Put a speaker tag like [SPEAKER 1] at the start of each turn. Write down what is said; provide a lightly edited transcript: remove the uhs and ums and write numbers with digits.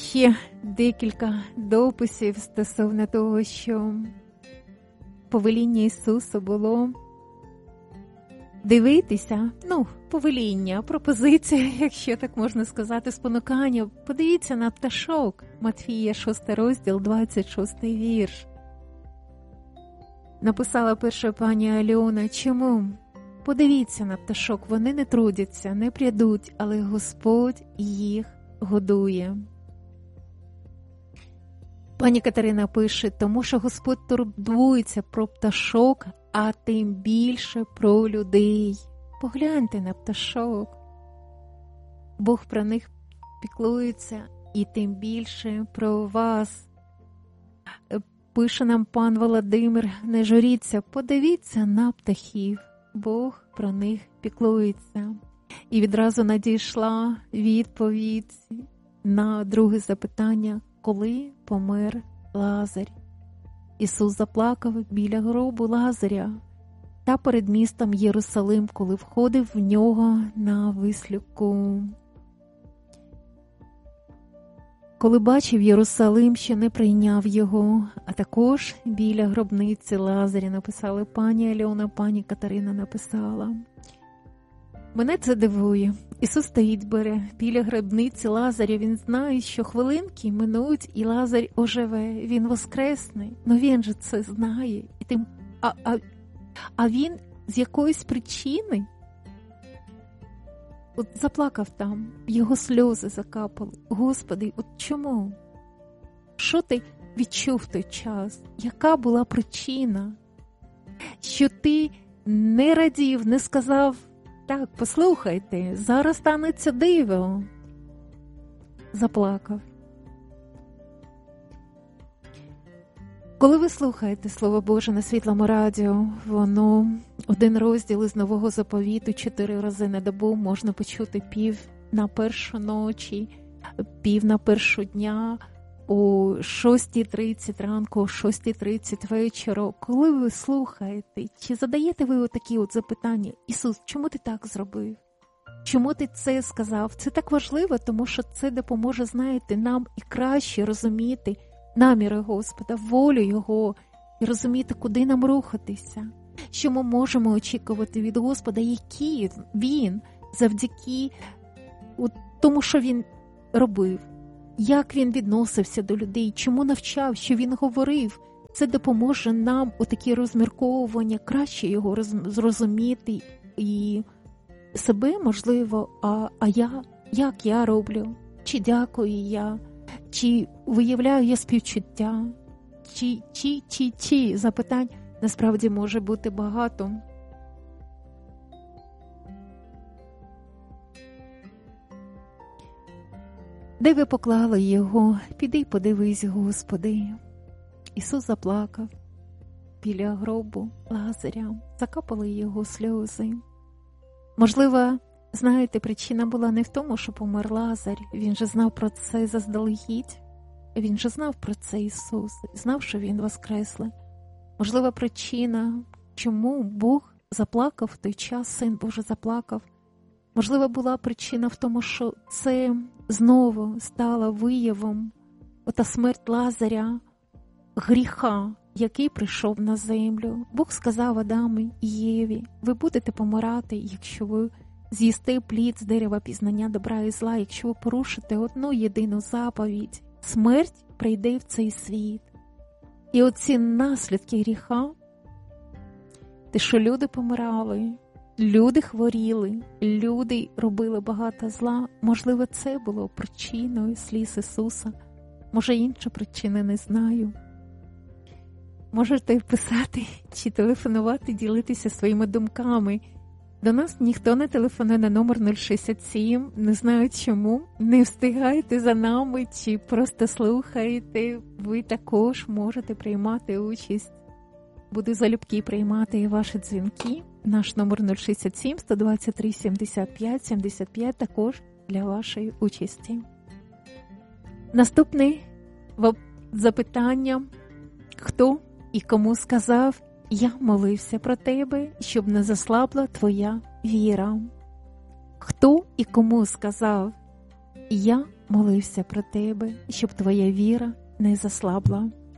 [SPEAKER 1] ще декілька дописів стосовно того, що повеління Ісуса було дивитися, повеління, пропозиція, якщо так можна сказати, спонукання. Подивіться на пташок. Матфія, 6 розділ, 26 вірш. Написала перша пані Альона. Чому? Подивіться на пташок, вони не трудяться, не прядуть, але Господь їх годує. Пані Катерина пише, тому що Господь турбується про пташок, а тим більше про людей. Погляньте на пташок. Бог про них піклується і тим більше про вас. Пише нам пан Володимир, не журіться, подивіться на птахів. Бог про них піклується. І відразу надійшла відповідь на друге запитання, коли помер Лазар. Ісус заплакав біля гробу Лазаря та перед містом Єрусалим, коли входив в нього на вислюку. Коли бачив Єрусалим, що не прийняв його, а також біля гробниці Лазаря, написали пані Альона, пані Катерина написала. Мене це дивує. Ісус стоїть біля гробниці Лазаря, він знає, що хвилинки минуть і Лазар оживе, він воскресне, но він же це знає. А він з якоїсь причини заплакав там, його сльози закапали. Господи, чому? Що ти відчув в той час? Яка була причина? Що ти не радів, не сказав, так, послухайте, зараз станеться диво. Заплакав. Коли ви слухаєте Слово Боже на Світлому радіо, воно один розділ із Нового Заповіту 4 рази на добу можна почути пів на першу ночі, пів на першу дня, о 6:30 ранку, о 6:30 вечора. Коли ви слухаєте, чи задаєте ви отакі запитання? Ісус, чому ти так зробив? Чому ти це сказав? Це так важливо, тому що це допоможе, знаєте, нам і краще розуміти наміри Господа, волю Його, і розуміти, куди нам рухатися, що ми можемо очікувати від Господа, який Він завдяки тому, що Він робив, як Він відносився до людей, чому навчав, що Він говорив. Це допоможе нам у такі розмірковування, краще Його зрозуміти і себе, можливо, як я роблю, чи дякую я, чи виявляю я співчуття, чи запитань насправді може бути багато. Де ви поклали його? Піди подивись, Господи. Ісус заплакав біля гробу Лазаря, закапали його сльози. Можливо, знаєте, причина була не в тому, що помер Лазар. Він же знав про це заздалегідь. Він же знав про це Ісус. Знав, що Він воскреслий. Можливо, причина, чому Бог заплакав в той час, Син Божий заплакав. Можливо, була причина в тому, що це знову стало виявом, ота смерть Лазаря, гріха, який прийшов на землю. Бог сказав Адаму і Єві, ви будете помирати, якщо ви з'їсте плід з дерева пізнання добра і зла, якщо ви порушите одну єдину заповідь, смерть прийде в цей світ. І оці наслідки гріха, те, що люди помирали, люди хворіли, люди робили багато зла, можливо, це було причиною сліз Ісуса. Може, інша причина, не знаю. Можете писати чи телефонувати, ділитися своїми думками. До нас ніхто не телефонує на номер 067, не знаю чому. Не встигайте за нами чи просто слухаєте. Ви також можете приймати участь. Буду залюбки приймати ваші дзвінки. Наш номер 067 123 75 75 також для вашої участі. Наступне запитання. Хто і кому сказав, я молився про тебе, щоб не заслабла твоя віра? Хто і кому сказав, Я молився про тебе, щоб твоя віра не заслабла.